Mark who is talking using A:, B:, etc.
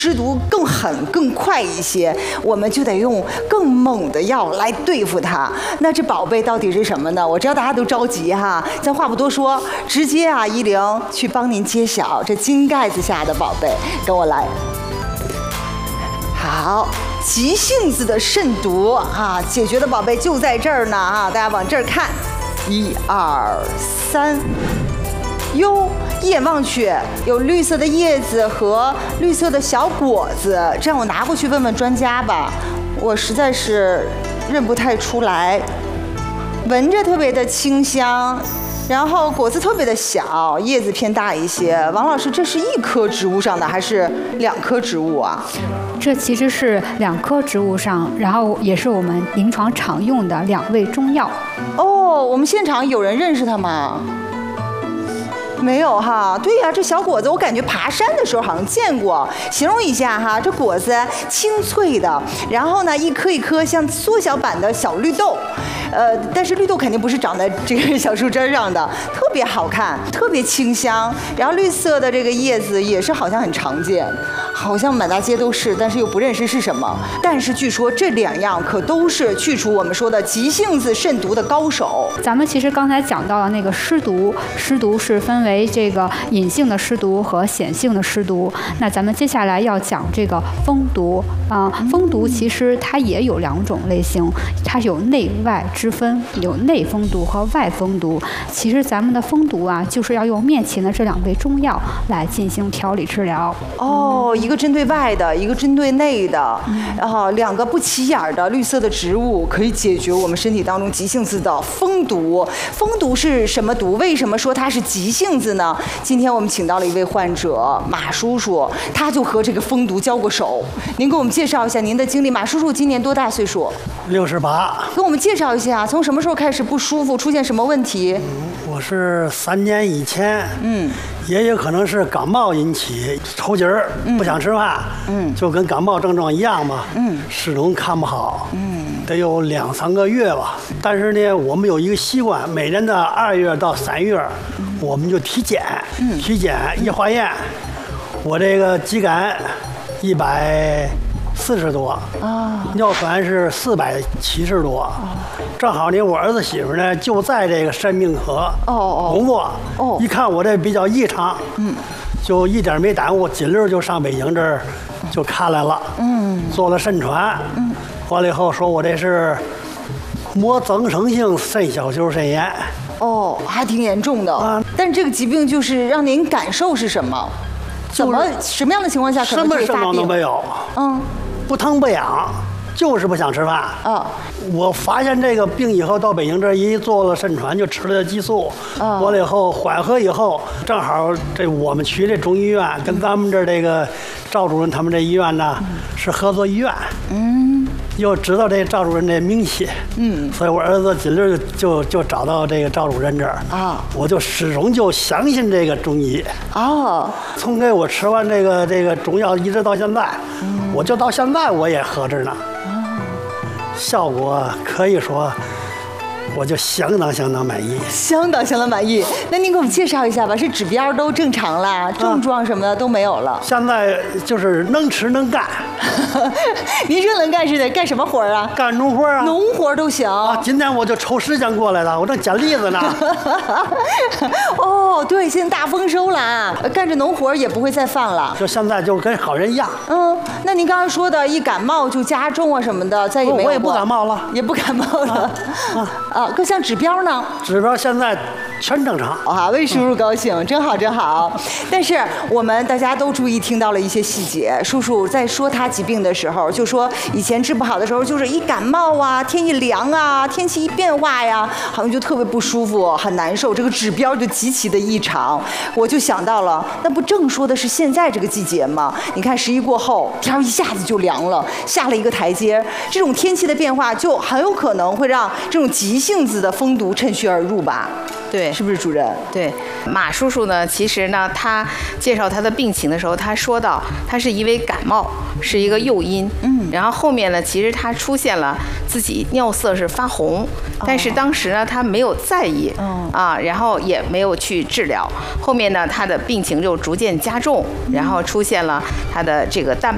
A: 尸毒更狠、更快一些，我们就得用更猛的药来对付它。那这宝贝到底是什么呢？我知道大家都着急哈，咱话不多说，直接啊，依玲去帮您揭晓这金盖子下的宝贝，跟我来。好，急性子的肾毒啊，解决的宝贝就在这儿呢啊！大家往这儿看，1、2、3，哟。一眼望去，有绿色的叶子和绿色的小果子，这样我拿过去问问专家吧，我实在是认不太出来。闻着特别的清香，然后果子特别的小，叶子偏大一些。王老师，这是一棵植物上的还是2棵植物啊？
B: 这其实是2棵植物上，然后也是我们临床常用的2味中药。
A: 哦，我们现场有人认识它吗？没有哈，对呀，这小果子我感觉爬山的时候好像见过。形容一下哈，这果子清脆的，然后呢，一颗一颗像缩小版的小绿豆，但是绿豆肯定不是长在这个小树枝上的，特别好看，特别清香。然后绿色的这个叶子也是好像很常见，好像满大街都是，但是又不认识是什么。但是据说这2样可都是去除我们说的急性子肾毒的高手。
B: 咱们其实刚才讲到了那个湿毒，湿毒是分为这个隐性的湿毒和显性的湿毒。那咱们接下来要讲这个风毒啊，风毒其实它也有2种类型，它有内外之分，有内风毒和外风毒。其实咱们的风毒啊，就是要用面前的这2味中药来进行调理治疗。
A: 哦，一个针对外的，一个针对内的，然后2个不起眼的绿色的植物可以解决我们身体当中急性子的风毒。风毒是什么毒？为什么说它是急性子呢？今天我们请到了一位患者马叔叔，他就和这个风毒交过手。您给我们介绍一下您的经历。马叔叔今年多大岁数
C: ？68。
A: 跟我们介绍一下，从什么时候开始不舒服，出现什么问题？
C: 我是3年以前，也有可能是感冒引起，抽筋儿，不想吃饭，就跟感冒症状一样嘛，始终看不好，得有2、3个月吧。但是呢，我们有一个习惯，每年的2月到3月，我们就体检，体检一化验，我这个肌酐140多，尿酸是470多，正好呢，我儿子媳妇呢就在这个肾病科工作，一看我这比较异常，就一点没耽误，紧溜就上北京这儿就看来了，做了肾传，完了以后说我这是膜增生性肾小球肾炎。
A: 哦，还挺严重的。但是这个疾病就是让您感受是什么？什么样的情况下可能会发病？什么症状都
C: 没有。不疼不痒，就是不想吃饭。我发现这个病以后，到北京这一做了肾传，就吃了激素。完了以后缓和以后，正好这我们区这中医院跟咱们这个赵主任他们这医院呢是合作医院。又知道这赵主任这名气，所以我儿子紧溜就找到这个赵主任这儿我就始终就相信这个中医从给我吃完这个中药一直到现在，我就到现在我也喝着呢，效果可以说。我就相当满意，
A: 相当满意。那您给我们介绍一下吧，是指标都正常了，症状什么的都没有了。
C: 现在就是能吃能干。
A: 您说能干是得干什么活啊？
C: 干农活啊，
A: 农活都行。
C: 今天我就抽时间过来了，我正捡栗子呢。
A: 哦，对，现在大丰收了，干着农活也不会再犯了。
C: 就现在就跟好人一样。
A: 那您刚刚说的一感冒就加重啊什么的，再也没有过。
C: 我也不感冒了，
A: 也不感冒了。各项指标呢？
C: 指标现在全正常
A: 为叔叔高兴，真好真好。但是我们大家都注意听到了一些细节。叔叔在说他疾病的时候，就说以前治不好的时候，就是一感冒啊，天一凉啊，天气一变化呀，好像就特别不舒服，很难受，这个指标就极其的异常。我就想到了，那不正说的是现在这个季节吗？你看11过后，天一下子就凉了，下了一个台阶。这种天气的变化，就很有可能会让这种急性子的风毒趁虚而入吧。
D: 对，
A: 是不是主任？
D: 对，马叔叔呢，其实呢，他介绍他的病情的时候，他说到他是因为感冒，是一个诱因，然后后面呢，其实他出现了自己尿色是发红，但是当时呢，他没有在意，然后也没有去治疗，后面呢，他的病情就逐渐加重，然后出现了他的这个蛋